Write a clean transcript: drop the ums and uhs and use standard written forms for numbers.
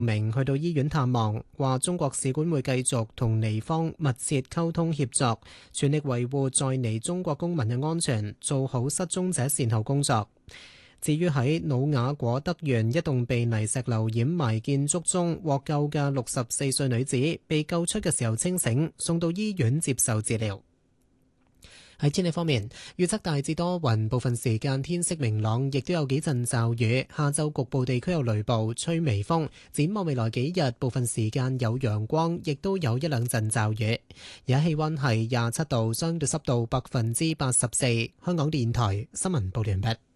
明去到醫院探望，話中國使館會繼續同尼方密切溝通協作，全力維護在尼中國公民嘅安全，做好失蹤者善後工作。至於喺努瓦果德縣一棟被泥石流掩埋建築中獲救嘅64歲女子，被救出嘅時候清醒，送到醫院接受治療。喺天氣方面，預測大致多雲，部分時間天色明朗，亦都有幾陣驟雨。下晝局部地區有雷暴，吹微風。展望未來幾日，部分時間有陽光，亦都有一兩陣驟雨。而家氣溫係27度，相對濕度84%。香港電台新聞報道完畢。